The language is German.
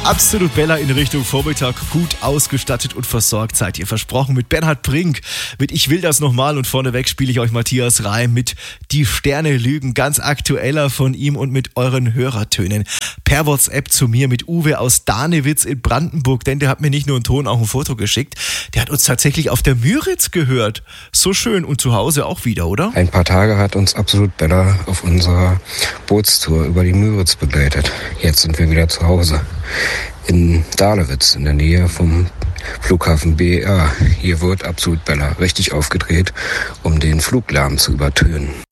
Absolut Bella in Richtung Vormittag, gut ausgestattet und versorgt seid ihr, versprochen, mit Bernhard Brink, mit Ich will das nochmal, und vorneweg spiele ich euch Matthias Reim mit Die Sterne lügen, ganz aktueller von ihm und mit euren Hörertönen. Per WhatsApp zu mir mit Uwe aus Danewitz in Brandenburg, denn der hat mir nicht nur einen Ton, auch ein Foto geschickt. Der hat uns tatsächlich auf der Müritz gehört. So schön, und zu Hause auch wieder, oder? Ein paar Tage hat uns Absolut Bella auf unserer Bootstour über die Müritz begleitet. Jetzt sind wir wieder zu Hause. In Dahlewitz, in der Nähe vom Flughafen BER. Hier wird Absolut Bella richtig aufgedreht, um den Fluglärm zu übertönen.